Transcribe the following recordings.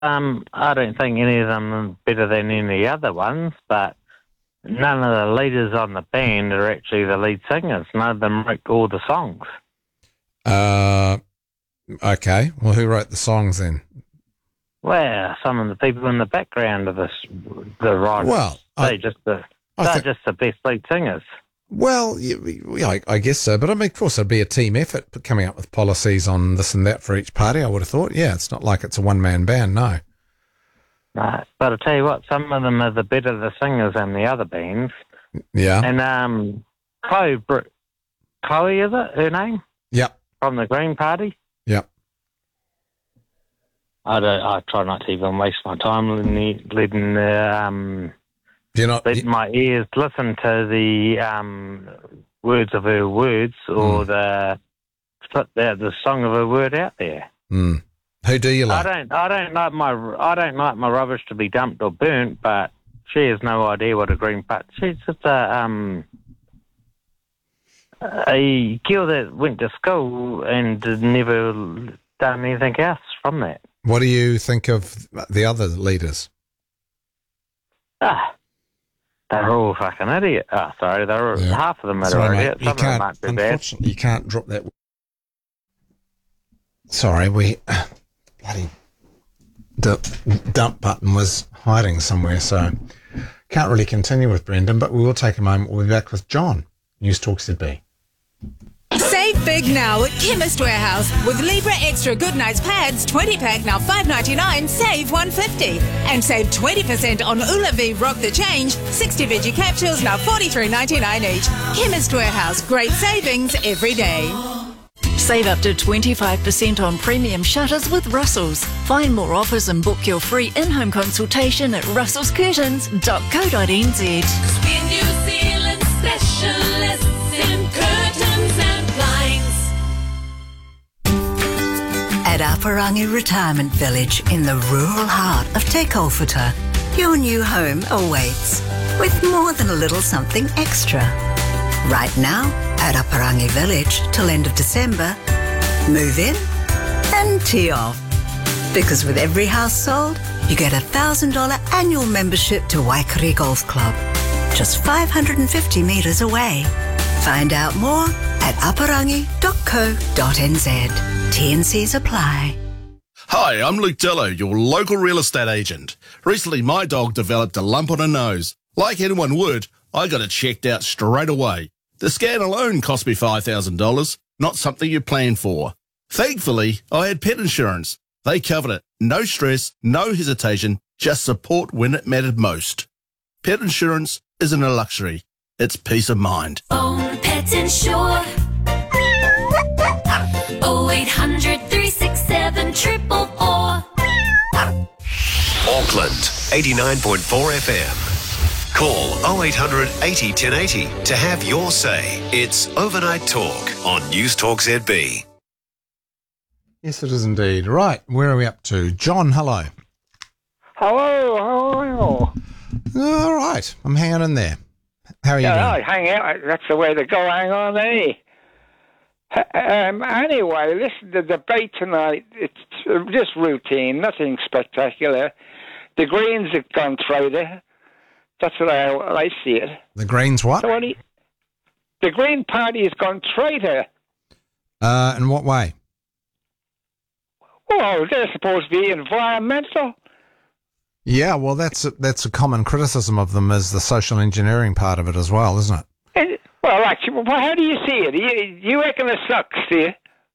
I don't think any of them are better than any other ones, but none of the leaders on the band are actually the lead singers. None of them wrote all the songs. Okay. Well, who wrote the songs then? Well, some of the people in the background of the writers. Well, they're just the best lead singers. Well, I guess so. But I mean, of course, it'd be a team effort coming up with policies on this and that for each party, I would have thought. Yeah, it's not like it's a one-man band, no. Right. But I'll tell you what, some of them are the singers than the other bands. Yeah. And Chloe, is it her name? Yep. From the Green Party? Yep. I try not to even waste my time letting my ears listen to the words of her words or the song of her word out there. Mm. Who do you like? I don't like my rubbish to be dumped or burnt, but she has no idea what a Green Party. She's just a girl that went to school and never done anything else from that. What do you think of the other leaders? They're all fucking idiots. Sorry, half of them are idiots. Some of them aren't too bad. Unfortunately, you can't drop that. Sorry, bloody dump button was hiding somewhere, so can't really continue with Brendan, but we will take a moment. We'll be back with John. News Talk ZB. Save big now at Chemist Warehouse with Libra Extra Good Nights pads, 20-pack now $5.99, save $1.50. And save 20% on Ulavi Rock the Change, 60 veggie capsules now $43.99 each. Chemist Warehouse, great savings every day. Save up to 25% on premium shutters with Russell's. Find more offers and book your free in-home consultation at russellscurtains.co.nz. 'Cause we're New Zealand specialists in curtains and blinds. At Aparangi Retirement Village in the rural heart of Te Kaupūta, your new home awaits with more than a little something extra. Right now, at Aparangi Village till end of December, move in and tee off. Because with every house sold, you get $1,000 annual membership to Waikari Golf Club, just 550 metres away. Find out more at aparangi.co.nz. T&Cs apply. Hi, I'm Luke Dillo, your local real estate agent. Recently, my dog developed a lump on her nose. Like anyone would, I got it checked out straight away. The scan alone cost me $5,000, not something you plan for. Thankfully, I had pet insurance. They covered it. No stress, no hesitation, just support when it mattered most. Pet insurance isn't a luxury. It's peace of mind. Phone Pet Insure. 0800 367 444. Auckland, 89.4 FM. Call 0800 80 1080 to have your say. It's Overnight Talk on News Talk ZB. Yes, it is indeed. Right, where are we up to? John, hello. Hello, how are you? All right, I'm hanging in there. How are you doing? Hang out. That's the way to go. Hang on, eh? Anyway, listen, the debate tonight, it's just routine, nothing spectacular. The Greens have gone traitor. That's what I see it. The Greens what? The Green Party has gone traitor. In what way? Well, they're supposed to be environmental. Yeah, well, that's a common criticism of them, is the social engineering part of it as well, isn't it? Well, actually, how do you see it? You reckon it sucks, do you?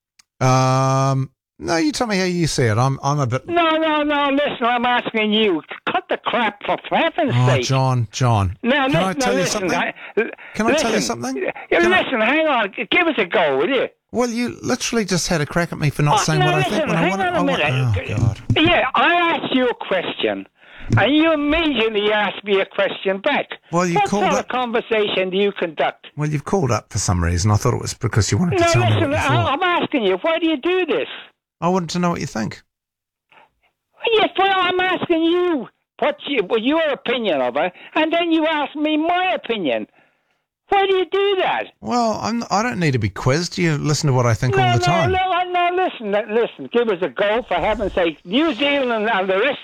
No, you tell me how you see it. I'm a bit... No, listen, I'm asking you. Cut the crap, for heaven's sake. John. Now, Can I tell you something? Can I tell you something? Listen, hang on. Give us a go, will you? Well, you literally just had a crack at me for not saying what I think when I want. Hang on a minute. Oh, God. Yeah, I asked you a question, and you immediately asked me a question back. Well, what sort of conversation do you conduct? Well, you've called up for some reason. I thought it was because you wanted to tell me what you thought. I'm asking you, why do you do this? I wanted to know what you think. Yes, well, I'm asking you your opinion of it, and then you ask me my opinion. Why do you do that? Well, I don't need to be quizzed. You listen to what I think all the time. No, listen. Give us a go, for heaven's sake. New Zealand and the rest